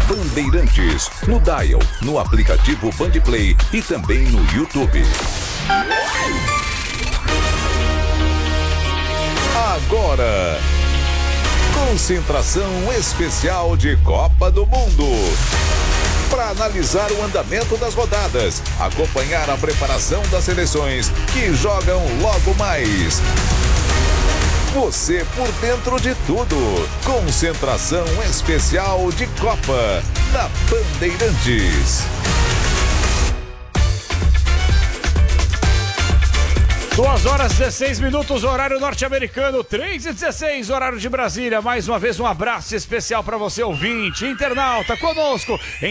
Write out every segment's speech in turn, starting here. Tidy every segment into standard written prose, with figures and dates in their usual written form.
Bandeirantes, no Dial, no aplicativo Bandplay e também no YouTube. Agora, concentração especial de Copa do Mundo. Para analisar o andamento das rodadas, acompanhar a preparação das seleções que jogam logo mais. Você por dentro de tudo. Concentração especial de Copa na Bandeirantes. 2h16, horário norte-americano, 3h16, horário de Brasília. Mais uma vez um abraço especial para você, ouvinte, internauta, conosco em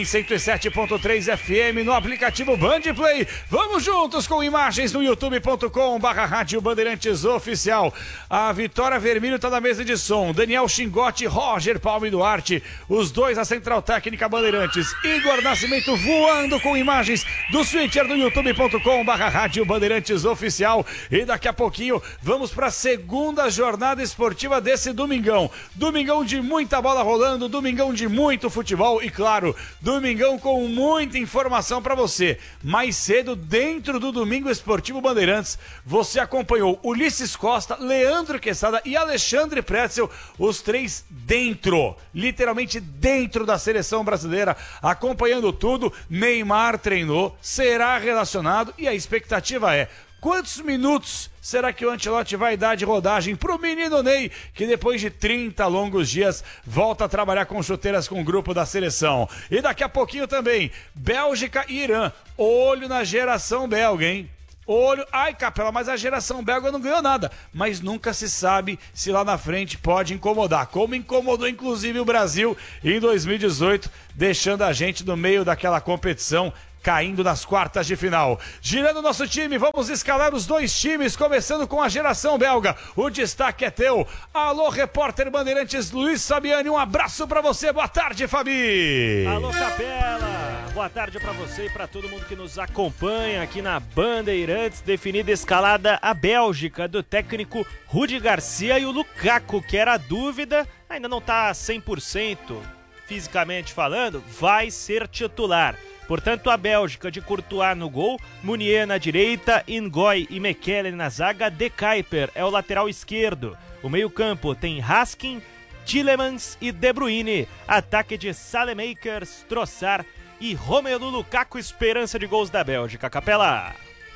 107.3 FM no aplicativo Bandplay. Vamos juntos com imagens no youtube.com/Rádio Bandeirantes Oficial. A Vitória Vermelho está na mesa de som, Daniel Xingote, Roger Palme Duarte, os dois na Central Técnica Bandeirantes. Igor Nascimento voando com imagens do switcher do youtube.com/Rádio Bandeirantes Oficial. E daqui a pouquinho vamos para a segunda jornada esportiva desse domingão. Domingão de muita bola rolando, domingão de muito futebol e, claro, domingão com muita informação para você. Mais cedo, dentro do Domingo Esportivo Bandeirantes, você acompanhou Ulisses Costa, Leandro Quesada e Alexandre Pretzel, os três dentro, literalmente dentro da seleção brasileira, acompanhando tudo. Neymar treinou, será relacionado e a expectativa é: quantos minutos será que o Ancelotti vai dar de rodagem pro menino Ney, que depois de 30 longos dias volta a trabalhar com chuteiras com o grupo da seleção? E daqui a pouquinho também, Bélgica e Irã. Olho na geração belga, hein? Olho, ai Capela, mas a geração belga não ganhou nada, mas nunca se sabe se lá na frente pode incomodar, como incomodou inclusive o Brasil em 2018, deixando a gente no meio daquela competição, caindo nas quartas de final. Girando o nosso time, vamos escalar os dois times, começando com a geração belga. O destaque é teu. Alô, repórter Bandeirantes Luiz Sabiani, um abraço pra você. Boa tarde, Fabi. Alô, Capela. Boa tarde pra você e pra todo mundo que nos acompanha aqui na Bandeirantes. Definida escalada a Bélgica do técnico Rudi Garcia e o Lukaku, que era a dúvida, ainda não tá 100% fisicamente falando, vai ser titular. Portanto, a Bélgica de Courtois no gol, Munier na direita, Ngoy e Mekele na zaga, De Kuyper é o lateral esquerdo. O meio-campo tem Haskin, Tielemans e De Bruyne. Ataque de Saelemaekers, Trossard e Romelu Lukaku, esperança de gols da Bélgica. Capela.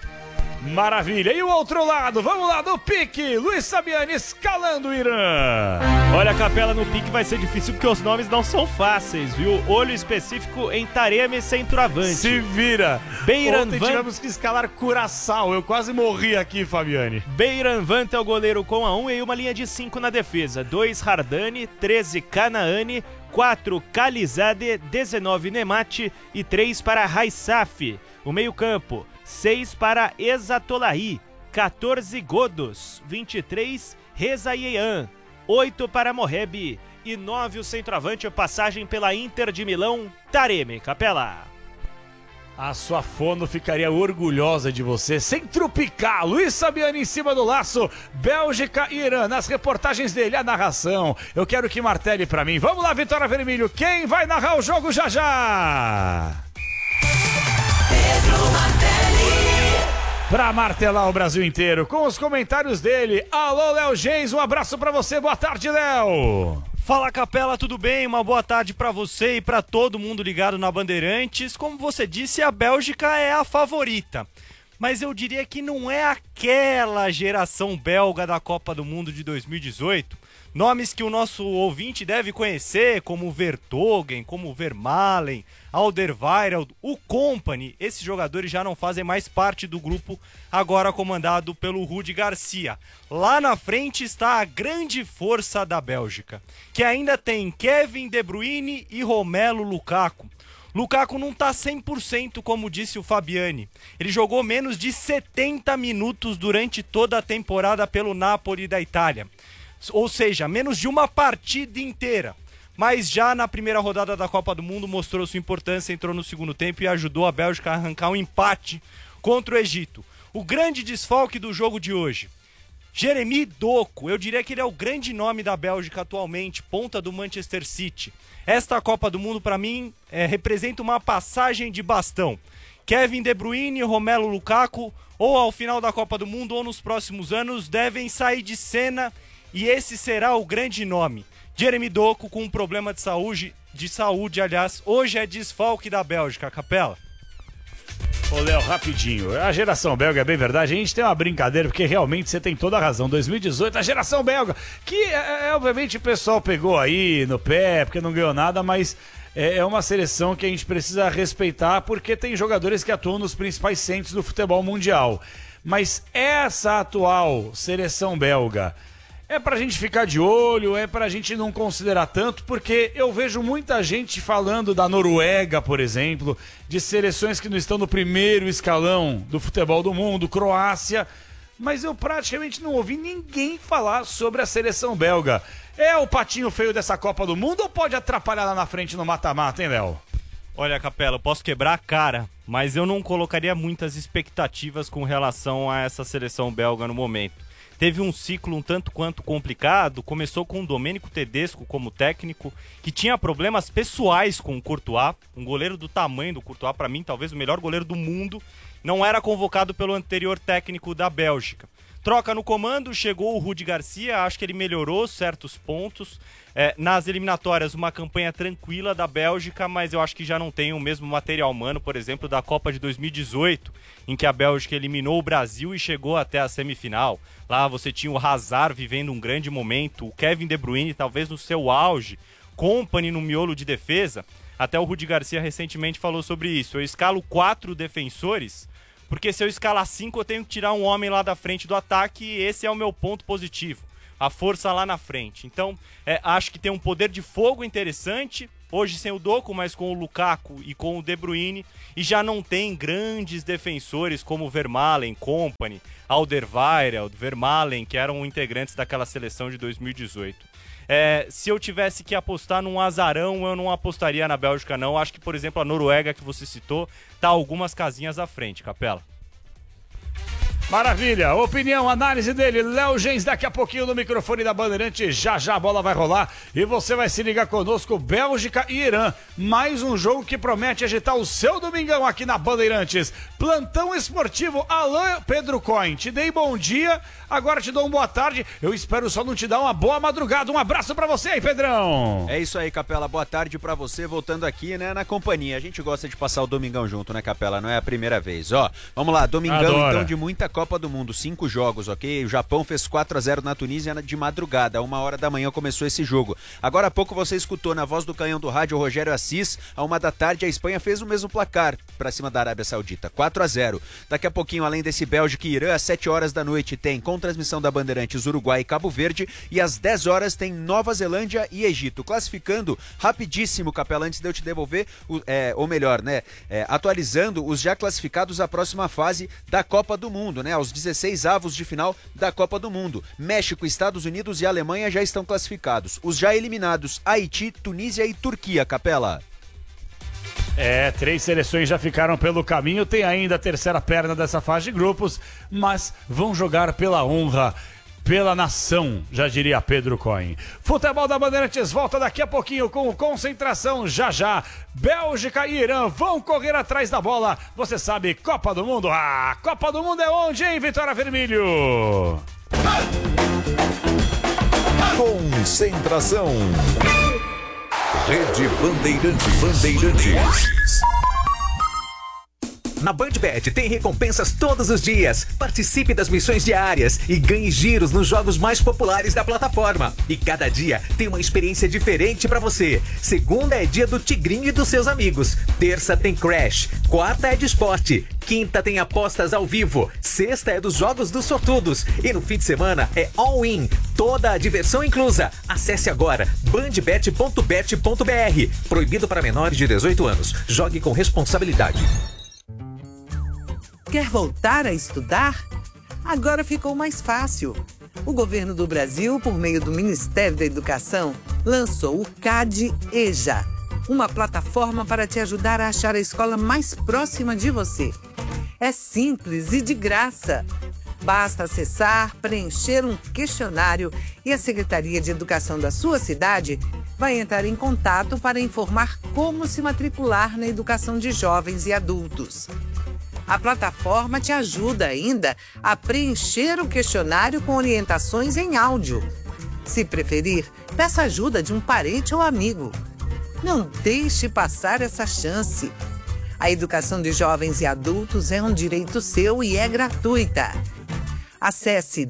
Maravilha, e o outro lado, vamos lá, do pique, Luiz Sabiani escalando o Irã. Olha, Capela, no pique vai ser difícil porque os nomes não são fáceis, viu? Olho específico em Taremi, centroavante. Se vira. Beiran Van... tivemos que escalar Curaçao, eu quase morri aqui, Fabiane. Beiran Van é o goleiro com a 1 e uma linha de 5 na defesa. 2 Hardani, 13 Canaani, 4 Khalizade, 19 Nemati e 3 para Raissaf. O meio-campo: 6 para Ezatolahi, 14 Godos, 23 Rezaiean, 8 para Moheb e 9 o centroavante, passagem pela Inter de Milão, Taremi. Capela. A sua fono ficaria orgulhosa de você. Centropicar, Luiz Sabiani em cima do laço, Bélgica e Irã, nas reportagens dele, a narração. Eu quero que martele pra mim. Vamos lá, Vitória Vermelho, quem vai narrar o jogo já já? Pra martelar o Brasil inteiro, com os comentários dele. Alô, Léo Gens, um abraço pra você, boa tarde, Léo. Fala, Capela, tudo bem? Uma boa tarde pra você e pra todo mundo ligado na Bandeirantes. Como você disse, a Bélgica é a favorita, mas eu diria que não é aquela geração belga da Copa do Mundo de 2018. Nomes que o nosso ouvinte deve conhecer, como Vertonghen, como Vermaelen, Alderweireld, o Kompany. Esses jogadores já não fazem mais parte do grupo agora comandado pelo Rudi Garcia. Lá na frente está a grande força da Bélgica, que ainda tem Kevin De Bruyne e Romelu Lukaku. Lukaku não está 100%, como disse o Fabiani. Ele jogou menos de 70 minutos durante toda a temporada pelo Napoli da Itália. Ou seja, menos de uma partida inteira. Mas já na primeira rodada da Copa do Mundo mostrou sua importância, entrou no segundo tempo e ajudou a Bélgica a arrancar um empate contra o Egito. O grande desfalque do jogo de hoje: Jeremy Doku, eu diria que ele é o grande nome da Bélgica atualmente, ponta do Manchester City. Esta Copa do Mundo, para mim, representa uma passagem de bastão. Kevin De Bruyne, Romelu Lukaku, ou ao final da Copa do Mundo ou nos próximos anos, devem sair de cena e esse será o grande nome. Jeremy Doku com um problema de saúde, aliás, hoje é desfalque da Bélgica, Capela. Ô, Léo, rapidinho. A geração belga, é bem verdade, a gente tem uma brincadeira, porque realmente você tem toda a razão. 2018, a geração belga, que obviamente o pessoal pegou aí no pé, porque não ganhou nada, mas é uma seleção que a gente precisa respeitar, porque tem jogadores que atuam nos principais centros do futebol mundial. Mas essa atual seleção belga é pra gente ficar de olho, é pra gente não considerar tanto, porque eu vejo muita gente falando da Noruega, por exemplo, de seleções que não estão no primeiro escalão do futebol do mundo, Croácia, mas eu praticamente não ouvi ninguém falar sobre a seleção belga. É o patinho feio dessa Copa do Mundo ou pode atrapalhar lá na frente no mata-mata, hein, Léo? Olha, Capela, eu posso quebrar a cara, mas eu não colocaria muitas expectativas com relação a essa seleção belga no momento. Teve um ciclo um tanto quanto complicado, começou com o Domenico Tedesco como técnico, que tinha problemas pessoais com o Courtois, um goleiro do tamanho do Courtois, para mim talvez o melhor goleiro do mundo, não era convocado pelo anterior técnico da Bélgica. Troca no comando, chegou o Rudi Garcia, acho que ele melhorou certos pontos. Nas eliminatórias, uma campanha tranquila da Bélgica, mas eu acho que já não tem o mesmo material humano, por exemplo, da Copa de 2018, em que a Bélgica eliminou o Brasil e chegou até a semifinal. Lá você tinha o Hazard vivendo um grande momento, o Kevin De Bruyne talvez no seu auge, Kompany no miolo de defesa. Até o Rudi Garcia recentemente falou sobre isso. Eu escalo 4 defensores, porque se eu escalar 5 eu tenho que tirar um homem lá da frente do ataque e esse é o meu ponto positivo. A força lá na frente. Então, acho que tem um poder de fogo interessante, hoje sem o Doku, mas com o Lukaku e com o De Bruyne, e já não tem grandes defensores como Vermaelen, Kompany, Alderweireld, Vermaelen, que eram integrantes daquela seleção de 2018. Se eu tivesse que apostar num azarão, eu não apostaria na Bélgica, não. Acho que, por exemplo, a Noruega, que você citou, tá algumas casinhas à frente, Capela. Maravilha, opinião, análise dele, Léo Gens, daqui a pouquinho no microfone da Bandeirante, já a bola vai rolar e você vai se ligar conosco, Bélgica e Irã, mais um jogo que promete agitar o seu domingão aqui na Bandeirantes. Plantão esportivo, Alain Pedro Coin, te dei bom dia, agora te dou uma boa tarde, eu espero só não te dar uma boa madrugada, um abraço pra você aí, Pedrão. É isso aí, Capela, boa tarde pra você, voltando aqui, né, na companhia, a gente gosta de passar o domingão junto, né, Capela, não é a primeira vez, vamos lá, domingão Adora. Então de muita Copa do Mundo, 5 jogos, ok? O Japão fez 4-0 na Tunísia de madrugada, 1h da manhã começou esse jogo. Agora há pouco você escutou na voz do canhão do rádio o Rogério Assis, à 1 da tarde a Espanha fez o mesmo placar pra cima da Arábia Saudita, 4-0. Daqui a pouquinho, além desse Bélgica e Irã, às 7 horas da noite tem, com transmissão da Bandeirantes, Uruguai e Cabo Verde, e às 10 horas tem Nova Zelândia e Egito. Classificando rapidíssimo, Capela, antes de eu te devolver, ou melhor, né, atualizando os já classificados à próxima fase da Copa do Mundo, né, aos 16 avos de final da Copa do Mundo. México, Estados Unidos e Alemanha já estão classificados. Os já eliminados, Haiti, Tunísia e Turquia, Capela. 3 seleções já ficaram pelo caminho, tem ainda a terceira perna dessa fase de grupos, mas vão jogar pela honra, pela nação, já diria Pedro Coin. Futebol da Bandeirantes volta daqui a pouquinho com Concentração já. Bélgica e Irã vão correr atrás da bola. Você sabe, Copa do Mundo. Copa do Mundo é onde, hein, Vitória Vermelho? Concentração. Rede Bandeirantes. Na BandBet tem recompensas todos os dias. Participe das missões diárias e ganhe giros nos jogos mais populares da plataforma. E cada dia tem uma experiência diferente pra você. Segunda é dia do Tigrinho e dos seus amigos. Terça tem Crash. Quarta é de esporte. Quinta tem apostas ao vivo. Sexta é dos jogos dos sortudos. E no fim de semana é all-in. Toda a diversão inclusa. Acesse agora bandbet.bet.br. Proibido para menores de 18 anos. Jogue com responsabilidade. Quer voltar a estudar? Agora ficou mais fácil. O governo do Brasil, por meio do Ministério da Educação, lançou o CAD EJA, uma plataforma para te ajudar a achar a escola mais próxima de você. É simples e de graça. Basta acessar, preencher um questionário e a Secretaria de Educação da sua cidade vai entrar em contato para informar como se matricular na educação de jovens e adultos. A plataforma te ajuda ainda a preencher o questionário com orientações em áudio. Se preferir, peça ajuda de um parente ou amigo. Não deixe passar essa chance. A educação de jovens e adultos é um direito seu e é gratuita. Acesse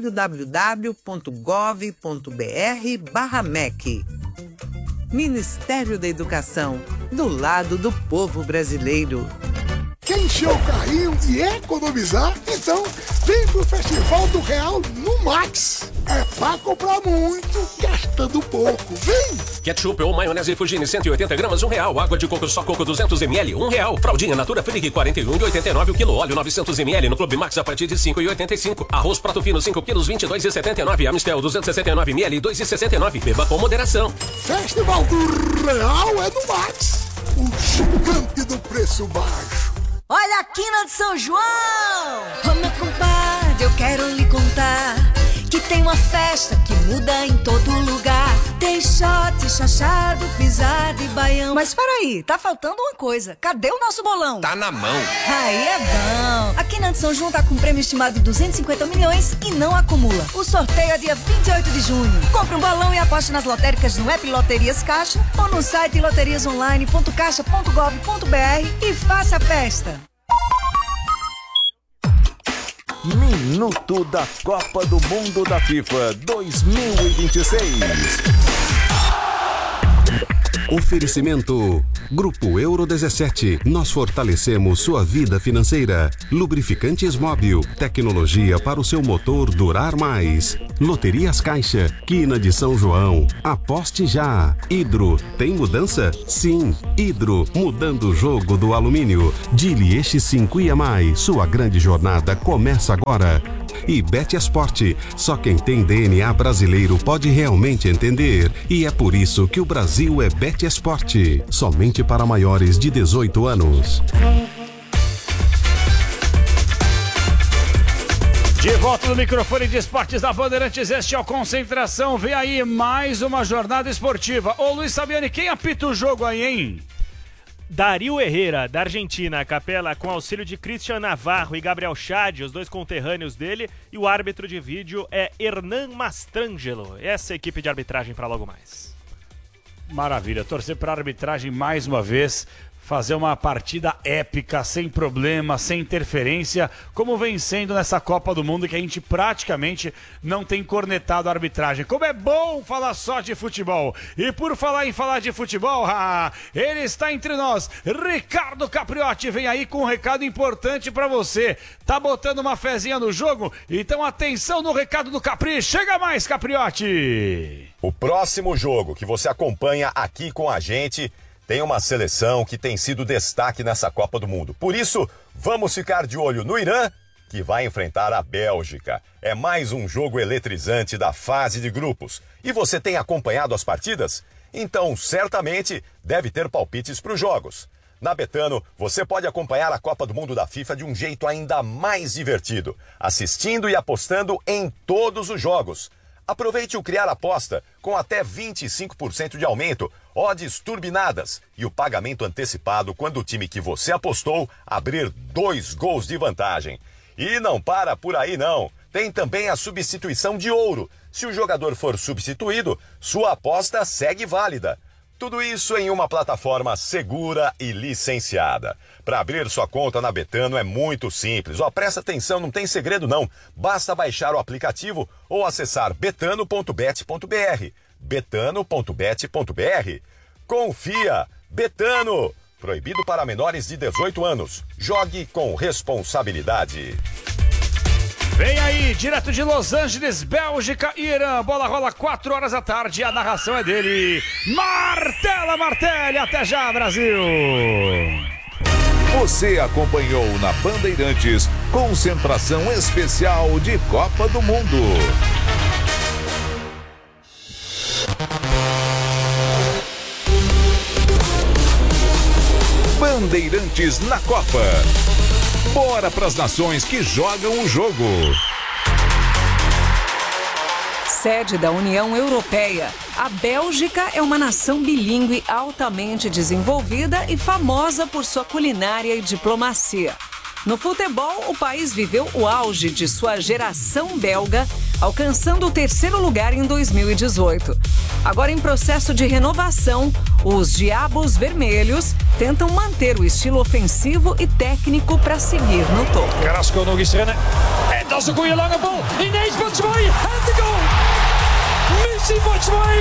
www.gov.br/MEC. Ministério da Educação, do lado do povo brasileiro. Quer encher o carrinho e economizar? Então vem pro Festival do Real no Max. É pra comprar muito, gastando pouco. Vem! Ketchup ou maionese Fugini 180 gramas, R$1. Água de coco só coco 200 ml, R$1. Fraldinha Natura Fric 41,89 o quilo. Óleo 900 ml no Clube Max a partir de 5,85. Arroz Prato Fino 5 quilos, 22,79. Amistel 269 ml, 2,69. Beba com moderação. Festival do Real é no Max. O gigante do preço baixo. Olha a quina de São João! Ô meu compadre, eu quero lhe contar que tem uma festa que muda em todo lugar. Tem shot, chachado, pisado e baião. Mas peraí, tá faltando uma coisa. Cadê o nosso bolão? Tá na mão. Aí é bom. A quina de São João tá com um prêmio estimado de 250 milhões e não acumula. O sorteio é dia 28 de junho. Compre um bolão e aposte nas lotéricas no app Loterias Caixa ou no site loteriasonline.caixa.gov.br e faça a festa. Minuto da Copa do Mundo da FIFA 2026. Oferecimento Grupo Euro 17. Nós fortalecemos sua vida financeira. Lubrificantes Móbil. Tecnologia para o seu motor durar mais. Loterias Caixa. Quina de São João. Aposte já. Hidro. Tem mudança? Sim. Hidro. Mudando o jogo do alumínio. Dili X5 e mais. Sua grande jornada começa agora. E Betesport. Só quem tem DNA brasileiro pode realmente entender. E é por isso que o Brasil é Betesport. Somente para maiores de 18 anos. De volta no microfone de esportes da Bandeirantes, este é o Concentração. Vem aí mais uma jornada esportiva. Ô Luiz Sabiani, quem apita o jogo aí, hein? Dario Herrera, da Argentina, a capela com auxílio de Christian Navarro e Gabriel Chad, os dois conterrâneos dele, e o árbitro de vídeo é Hernan Mastrangelo. Essa é a equipe de arbitragem para logo mais. Maravilha, torcer para a arbitragem mais uma vez, fazer uma partida épica, sem problema, sem interferência, como vem sendo nessa Copa do Mundo, que a gente praticamente não tem cornetado a arbitragem. Como é bom falar só de futebol. E por falar em falar de futebol, ele está entre nós. Ricardo Capriotti vem aí com um recado importante para você. Tá botando uma fezinha no jogo? Então atenção no recado do Capri. Chega mais, Capriotti! O próximo jogo que você acompanha aqui com a gente tem uma seleção que tem sido destaque nessa Copa do Mundo. Por isso, vamos ficar de olho no Irã, que vai enfrentar a Bélgica. É mais um jogo eletrizante da fase de grupos. E você tem acompanhado as partidas? Então, certamente, deve ter palpites para os jogos. Na Betano, você pode acompanhar a Copa do Mundo da FIFA de um jeito ainda mais divertido, assistindo e apostando em todos os jogos. Aproveite o Criar Aposta com até 25% de aumento, odds turbinadas e o pagamento antecipado quando o time que você apostou abrir 2 gols de vantagem. E não para por aí não, tem também a substituição de ouro. Se o jogador for substituído, sua aposta segue válida. Tudo isso em uma plataforma segura e licenciada. Para abrir sua conta na Betano é muito simples. Presta atenção, não tem segredo não. Basta baixar o aplicativo ou acessar betano.bet.br. betano.bet.br. Confia! Betano! Proibido para menores de 18 anos. Jogue com responsabilidade. Vem aí, direto de Los Angeles, Bélgica e Irã. Bola rola 4 horas da tarde. A narração é dele. Martela Martelli. Até já, Brasil. Você acompanhou na Bandeirantes Concentração Especial de Copa do Mundo. Bandeirantes na Copa. Bora pras nações que jogam o jogo. Sede da União Europeia, a Bélgica é uma nação bilíngue altamente desenvolvida e famosa por sua culinária e diplomacia. No futebol, o país viveu o auge de sua geração belga, alcançando o 3º lugar em 2018. Agora, em processo de renovação, os Diabos Vermelhos tentam manter o estilo ofensivo e técnico para seguir no topo. Carrasco nog eens rennen. En dat is een goede lange bal. Ineens Batshuayi en de goal. Missy Batshuayi.